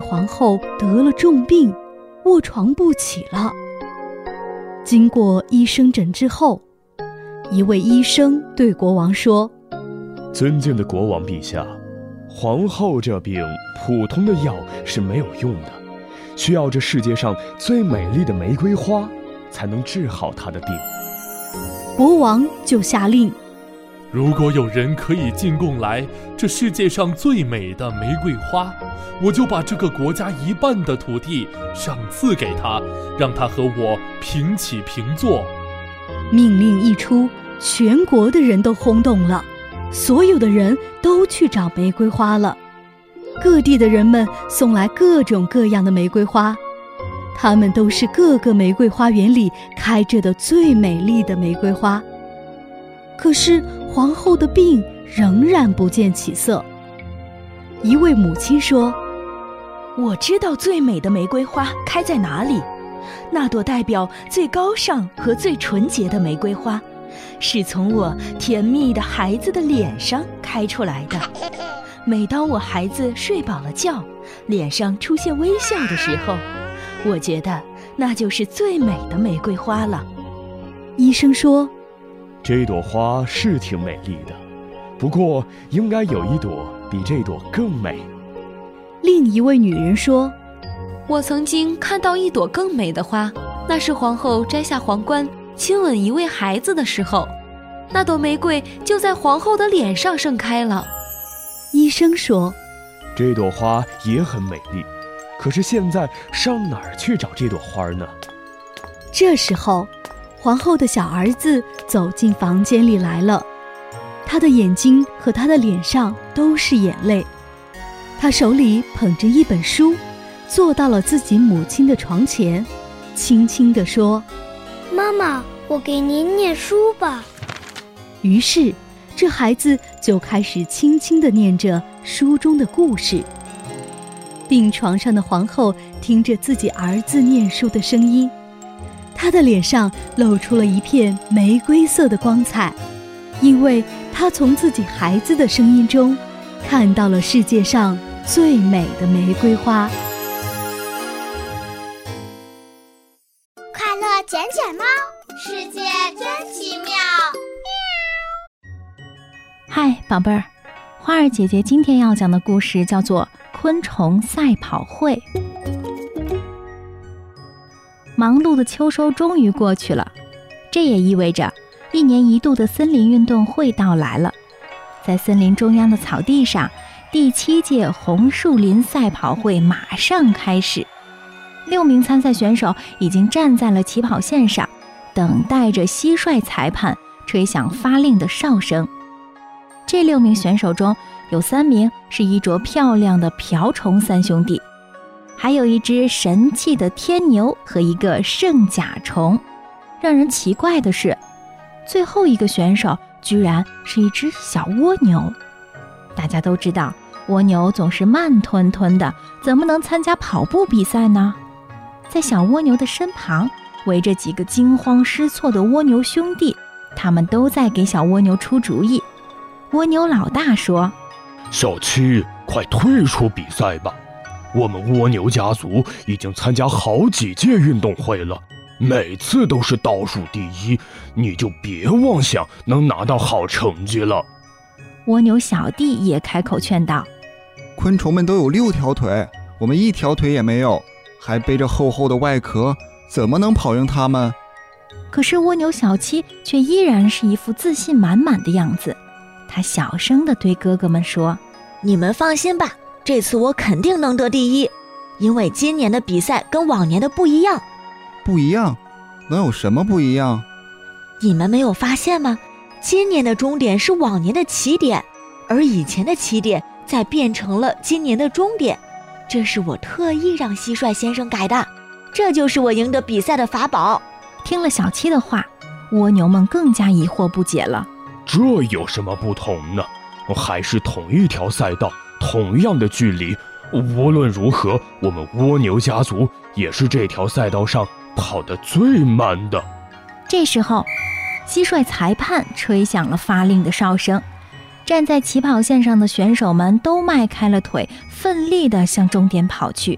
皇后得了重病，卧床不起了。经过医生诊治后，一位医生对国王说： 尊敬的国王陛下，皇后这病普通的药是没有用的，需要这世界上最美丽的玫瑰花才能治好她的病。 国王就下令， 如果有人可以进贡来这世界上最美的玫瑰花，我就把这个国家一半的土地赏赐给他，让他和我平起平坐。 命令一出，全国的人都轰动了，所有的人都去找玫瑰花了。各地的人们送来各种各样的玫瑰花，它们都是各个玫瑰花园里开着的最美丽的玫瑰花。可是皇后的病仍然不见起色。一位母亲说： 我知道最美的玫瑰花开在哪里，那朵代表最高尚和最纯洁的玫瑰花，是从我甜蜜的孩子的脸上开出来的。每当我孩子睡饱了觉，脸上出现微笑的时候，我觉得那就是最美的玫瑰花了。 医生说： 这朵花是挺美丽的，不过应该有一朵比这朵更美。 另一位女人说： 我曾经看到一朵更美的花，那是皇后摘下皇冠亲吻一位孩子的时候，那朵玫瑰就在皇后的脸上盛开了。 医生说： 这朵花也很美丽，可是现在上哪儿去找这朵花呢？ 这时候，皇后的小儿子走进房间里来了，他的眼睛和他的脸上都是眼泪。他手里捧着一本书，坐到了自己母亲的床前，轻轻地说： 妈妈，我给您念书吧。 于是这孩子就开始轻轻地念着书中的故事。病床上的皇后听着自己儿子念书的声音，她的脸上露出了一片玫瑰色的光彩，因为她从自己孩子的声音中看到了世界上最美的玫瑰花。 快乐卷卷猫，世界真奇妙。 嗨，宝贝儿，花儿姐姐今天要讲的故事叫做《昆虫赛跑会》。忙碌的秋收终于过去了，这也意味着1年1度的森林运动会到来了。在森林中央的草地上，第7届红树林赛跑会马上开始。6名参赛选手已经站在了起跑线上，等待着蟋蟀裁判吹响发令的哨声。这6名选手中有3名是衣着漂亮的瓢虫3兄弟，还有一只神气的天牛和一个圣甲虫。让人奇怪的是，最后一个选手居然是一只小蜗牛。大家都知道，蜗牛总是慢吞吞的，怎么能参加跑步比赛呢？在小蜗牛的身旁围着几个惊慌失措的蜗牛兄弟，他们都在给小蜗牛出主意。蜗牛老大说： 小七，快退出比赛吧，我们蜗牛家族已经参加好几届运动会了，每次都是倒数第1，你就别妄想能拿到好成绩了。 蜗牛小弟也开口劝道： 昆虫们都有6条腿，我们1条腿也没有，还背着厚厚的外壳，怎么能跑赢他们？ 可是蜗牛小七却依然是一副自信满满的样子，他小声地对哥哥们说： 你们放心吧，这次我肯定能得第1，因为今年的比赛跟往年的不一样。 不一样？能有什么不一样？ 你们没有发现吗？今年的终点是往年的起点，而以前的起点再变成了今年的终点，这是我特意让蟋蟀先生改的，这就是我赢得比赛的法宝。 听了小七的话，蜗牛们更加疑惑不解了。 这有什么不同呢？还是同一条赛道，同样的距离，无论如何，我们蜗牛家族也是这条赛道上跑得最慢的。 这时候，蟋蟀裁判吹响了发令的哨声，站在起跑线上的选手们都迈开了腿，奋力地向终点跑去。